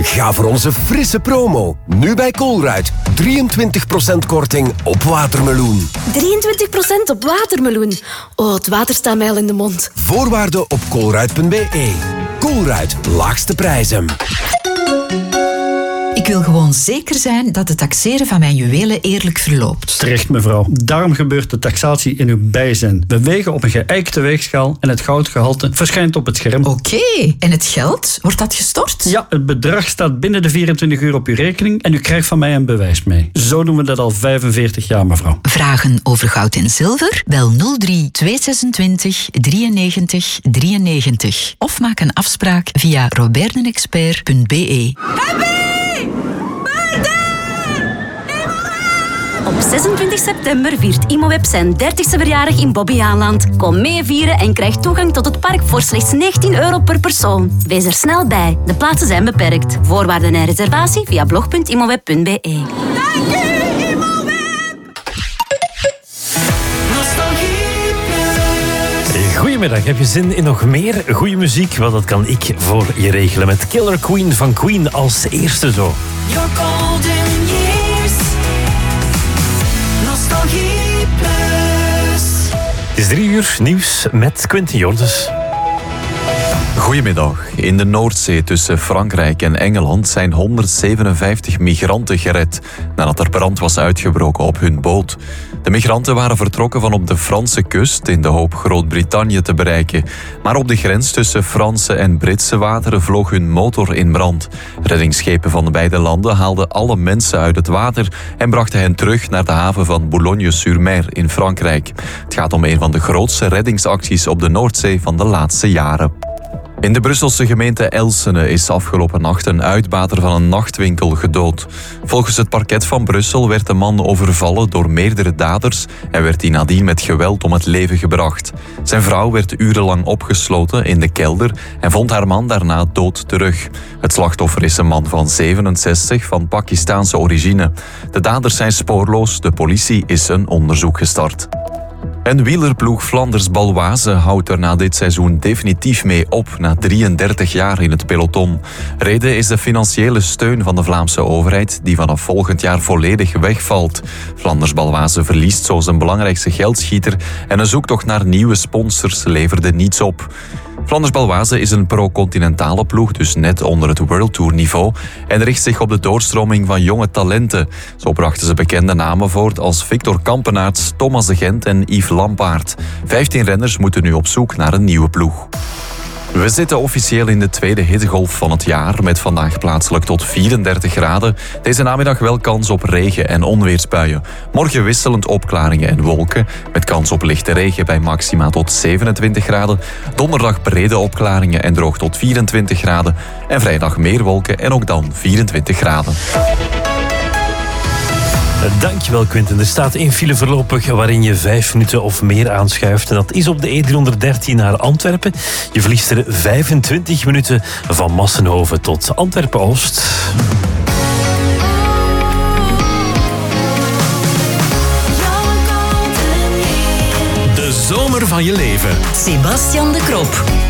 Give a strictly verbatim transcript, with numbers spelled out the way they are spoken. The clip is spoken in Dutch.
Ga voor onze frisse promo. Nu bij Colruyt. drieëntwintig procent korting op watermeloen. drieëntwintig procent op watermeloen. Oh, het water staat mij al in de mond. Voorwaarden op colruyt punt b e. Colruyt, laagste prijzen. Ik wil gewoon zeker zijn dat het taxeren van mijn juwelen eerlijk verloopt. Terecht, mevrouw. Daarom gebeurt de taxatie in uw bijzijn. We wegen op een geëikte weegschaal en het goudgehalte verschijnt op het scherm. Oké, en het geld? Wordt dat gestort? Ja, het bedrag staat binnen de vierentwintig uur op uw rekening en u krijgt van mij een bewijs mee. Zo doen we dat al vijfenveertig jaar, mevrouw. Vragen over goud en zilver? Bel nul drie tweehonderdzesentwintig drieënnegentig drieënnegentig of maak een afspraak via roberdenexpert punt b e. Op zesentwintig september viert Imoweb zijn dertigste verjaardag in Bobbejaanland. Kom mee vieren en krijg toegang tot het park voor slechts negentien euro per persoon. Wees er snel bij. De plaatsen zijn beperkt. Voorwaarden en reservatie via blog punt imoweb punt b e. Dank u, Imoweb! Nostalgie Plus. Goedemiddag, heb je zin in nog meer goede muziek? Wel, dat kan ik voor je regelen met Killer Queen van Queen als eerste zo. Your golden years. Nostalgie Plus. Het is drie uur nieuws met Quinten Jordens. Goedemiddag. In de Noordzee tussen Frankrijk en Engeland zijn honderdzevenenvijftig migranten gered nadat er brand was uitgebroken op hun boot. De migranten waren vertrokken van op de Franse kust in de hoop Groot-Brittannië te bereiken. Maar op de grens tussen Franse en Britse wateren vloog hun motor in brand. Reddingsschepen van de beide landen haalden alle mensen uit het water en brachten hen terug naar de haven van Boulogne-sur-Mer in Frankrijk. Het gaat om een van de grootste reddingsacties op de Noordzee van de laatste jaren. In de Brusselse gemeente Elsene is afgelopen nacht een uitbater van een nachtwinkel gedood. Volgens het parket van Brussel werd de man overvallen door meerdere daders en werd hij nadien met geweld om het leven gebracht. Zijn vrouw werd urenlang opgesloten in de kelder en vond haar man daarna dood terug. Het slachtoffer is een man van zevenenzestig van Pakistaanse origine. De daders zijn spoorloos, de politie is een onderzoek gestart. En wielerploeg Flanders-Baloise houdt er na dit seizoen definitief mee op na drieëndertig jaar in het peloton. Reden is de financiële steun van de Vlaamse overheid die vanaf volgend jaar volledig wegvalt. Flanders-Baloise verliest zo zijn belangrijkste geldschieter en een zoektocht naar nieuwe sponsors leverde niets op. Flanders-Baloise is een pro-continentale ploeg, dus net onder het World Tour niveau, en richt zich op de doorstroming van jonge talenten. Zo brachten ze bekende namen voort als Victor Kampenaerts, Thomas de Gent en Yves Lampaert. Vijftien renners moeten nu op zoek naar een nieuwe ploeg. We zitten officieel in de tweede hittegolf van het jaar, met vandaag plaatselijk tot vierendertig graden. Deze namiddag wel kans op regen- en onweersbuien. Morgen wisselend opklaringen en wolken, met kans op lichte regen bij maxima tot zevenentwintig graden. Donderdag brede opklaringen en droog tot vierentwintig graden. En vrijdag meer wolken en ook dan vierentwintig graden. Dankjewel, Quinten. Er staat één file voorlopig waarin je vijf minuten of meer aanschuift. En dat is op de E driehonderddertien naar Antwerpen. Je verliest er vijfentwintig minuten van Massenhoven tot Antwerpen-Oost. De zomer van je leven. Sebastian de Krop.